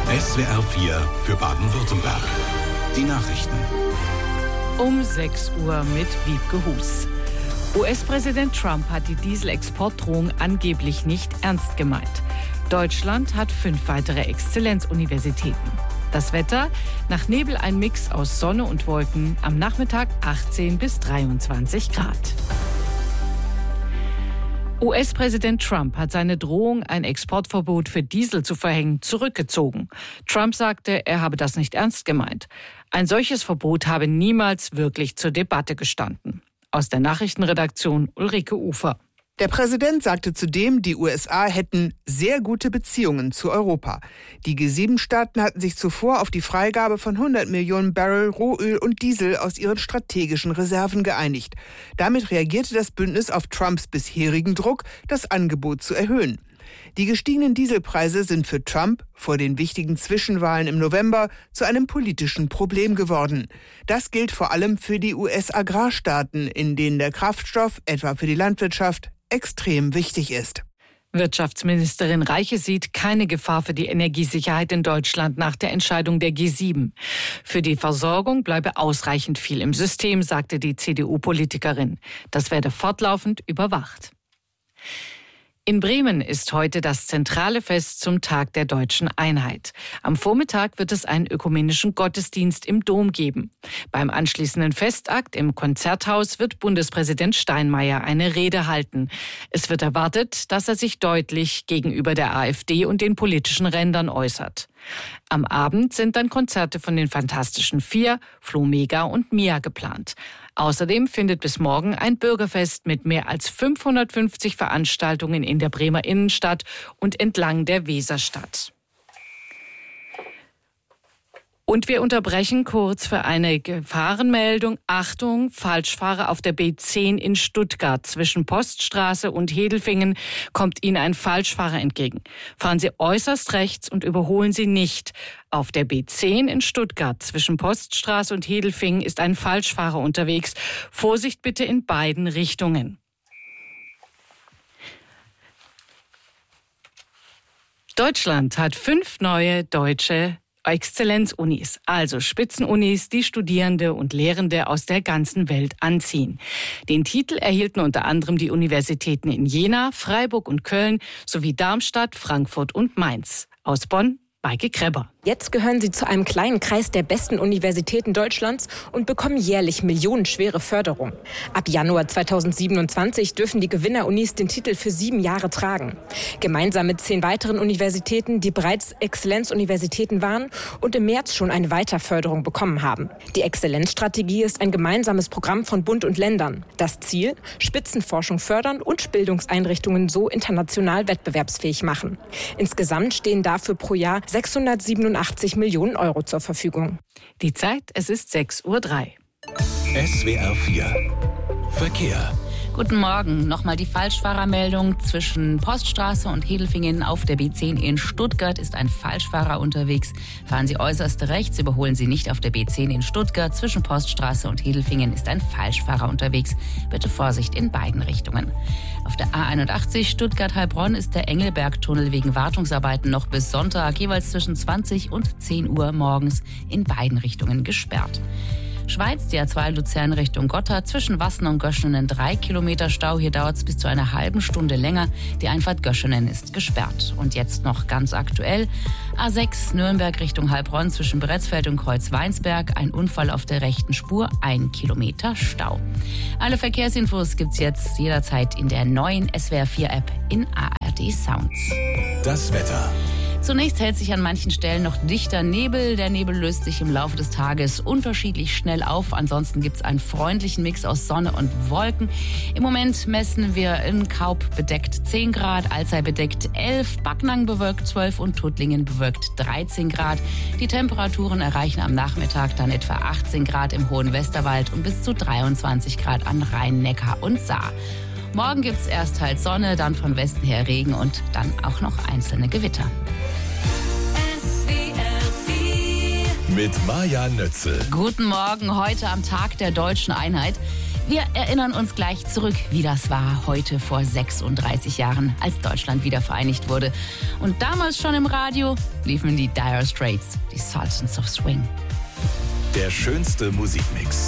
SWR 4 für Baden-Württemberg. Die Nachrichten. Um 6 Uhr mit Wiebke Hus. US-Präsident Trump hat die Dieselexportdrohung angeblich nicht ernst gemeint. Deutschland hat 5 weitere Exzellenzuniversitäten. Das Wetter: nach Nebel ein Mix aus Sonne und Wolken, am Nachmittag 18 bis 23 Grad. US-Präsident Trump hat seine Drohung, ein Exportverbot für Diesel zu verhängen, zurückgezogen. Trump sagte, er habe das nicht ernst gemeint. Ein solches Verbot habe niemals wirklich zur Debatte gestanden. Aus der Nachrichtenredaktion Ulrike Ufer. Der Präsident sagte zudem, die USA hätten sehr gute Beziehungen zu Europa. Die G7-Staaten hatten sich zuvor auf die Freigabe von 100 Millionen Barrel Rohöl und Diesel aus ihren strategischen Reserven geeinigt. Damit reagierte das Bündnis auf Trumps bisherigen Druck, das Angebot zu erhöhen. Die gestiegenen Dieselpreise sind für Trump vor den wichtigen Zwischenwahlen im November zu einem politischen Problem geworden. Das gilt vor allem für die US-Agrarstaaten, in denen der Kraftstoff, etwa für die Landwirtschaft, extrem wichtig ist. Wirtschaftsministerin Reiche sieht keine Gefahr für die Energiesicherheit in Deutschland nach der Entscheidung der G7. Für die Versorgung bleibe ausreichend viel im System, sagte die CDU-Politikerin. Das werde fortlaufend überwacht. In Bremen ist heute das zentrale Fest zum Tag der Deutschen Einheit. Am Vormittag wird es einen ökumenischen Gottesdienst im Dom geben. Beim anschließenden Festakt im Konzerthaus wird Bundespräsident Steinmeier eine Rede halten. Es wird erwartet, dass er sich deutlich gegenüber der AfD und den politischen Rändern äußert. Am Abend sind dann Konzerte von den Fantastischen Vier, Flo Mega und Mia geplant. Außerdem findet bis morgen ein Bürgerfest mit mehr als 550 Veranstaltungen in der Bremer Innenstadt und entlang der Weser statt. Und wir unterbrechen kurz für eine Gefahrenmeldung. Achtung, Falschfahrer auf der B10 in Stuttgart. Zwischen Poststraße und Hedelfingen kommt Ihnen ein Falschfahrer entgegen. Fahren Sie äußerst rechts und überholen Sie nicht. Auf der B10 in Stuttgart zwischen Poststraße und Hedelfingen ist ein Falschfahrer unterwegs. Vorsicht bitte in beiden Richtungen. Deutschland hat 5 neue deutsche Exzellenzunis, also Spitzenunis, die Studierende und Lehrende aus der ganzen Welt anziehen. Den Titel erhielten unter anderem die Universitäten in Jena, Freiburg und Köln sowie Darmstadt, Frankfurt und Mainz. Aus Bonn, Maike Kreber. Jetzt gehören sie zu einem kleinen Kreis der besten Universitäten Deutschlands und bekommen jährlich millionenschwere Förderung. Ab Januar 2027 dürfen die Gewinnerunis den Titel für 7 Jahre tragen. Gemeinsam mit 10 weiteren Universitäten, die bereits Exzellenzuniversitäten waren und im März schon eine Weiterförderung bekommen haben. Die Exzellenzstrategie ist ein gemeinsames Programm von Bund und Ländern. Das Ziel: Spitzenforschung fördern und Bildungseinrichtungen so international wettbewerbsfähig machen. Insgesamt stehen dafür pro Jahr 687 Millionen Euro zur Verfügung. Die Zeit, es ist 6:03 Uhr. SWR 4 Verkehr. Guten Morgen. Nochmal die Falschfahrermeldung. Zwischen Poststraße und Hedelfingen auf der B10 in Stuttgart ist ein Falschfahrer unterwegs. Fahren Sie äußerst rechts, überholen Sie nicht auf der B10 in Stuttgart. Zwischen Poststraße und Hedelfingen ist ein Falschfahrer unterwegs. Bitte Vorsicht in beiden Richtungen. Auf der A81 Stuttgart-Heilbronn ist der Engelbergtunnel wegen Wartungsarbeiten noch bis Sonntag jeweils zwischen 20 und 10 Uhr morgens in beiden Richtungen gesperrt. Schweiz, die A2 Luzern Richtung Gotha, zwischen Wassen und Göschenen 3 Kilometer Stau. Hier dauert es bis zu einer halben Stunde länger. Die Einfahrt Göschenen ist gesperrt. Und jetzt noch ganz aktuell: A6 Nürnberg Richtung Heilbronn zwischen Bretzfeld und Kreuzweinsberg. Ein Unfall auf der rechten Spur, 1 Kilometer Stau. Alle Verkehrsinfos gibt's jetzt jederzeit in der neuen SWR 4 App in ARD Sounds. Das Wetter. Zunächst hält sich an manchen Stellen noch dichter Nebel. Der Nebel löst sich im Laufe des Tages unterschiedlich schnell auf. Ansonsten gibt es einen freundlichen Mix aus Sonne und Wolken. Im Moment messen wir in Kaub bedeckt 10 Grad, Alzey bedeckt 11, Backnang bewölkt 12 und Tuttlingen bewölkt 13 Grad. Die Temperaturen erreichen am Nachmittag dann etwa 18 Grad im hohen Westerwald und bis zu 23 Grad an Rhein, Neckar und Saar. Morgen gibt es erst teils Sonne, dann von Westen her Regen und dann auch noch einzelne Gewitter. Mit Maja Nötzel. Guten Morgen, heute am Tag der Deutschen Einheit. Wir erinnern uns gleich zurück, wie das war heute vor 36 Jahren, als Deutschland wieder vereinigt wurde. Und damals schon im Radio liefen die Dire Straits, die Sultans of Swing. Der schönste Musikmix.